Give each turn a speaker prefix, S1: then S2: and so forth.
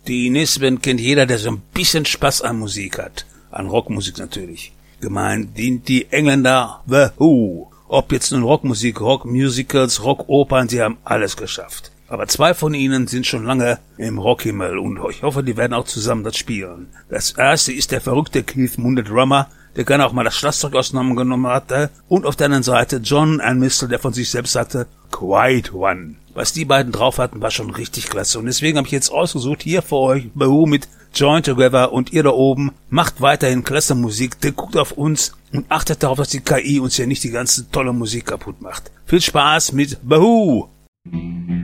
S1: Die nächste Band kennt jeder, der so ein bisschen Spaß an Musik hat. An Rockmusik natürlich. Gemeint sind die Engländer The Who. Ob jetzt nun Rockmusik, Rockmusicals, Rockopern, sie haben alles geschafft. Aber 2 von ihnen sind schon lange im Rockhimmel und ich hoffe, die werden auch zusammen das spielen. Das erste ist der verrückte Keith Moon, der Drummer, der gerne auch mal das Schlagzeug auseinandergenommen hatte. Und auf der anderen Seite John Entwistle, der von sich selbst sagte, Quiet One. Was die beiden drauf hatten, war schon richtig klasse. Und deswegen habe ich jetzt ausgesucht, hier für euch The Who mit Join Together, und ihr da oben macht weiterhin klasse Musik, der guckt auf uns und achtet darauf, dass die KI uns ja nicht die ganze tolle Musik kaputt macht. Viel Spaß mit The Who!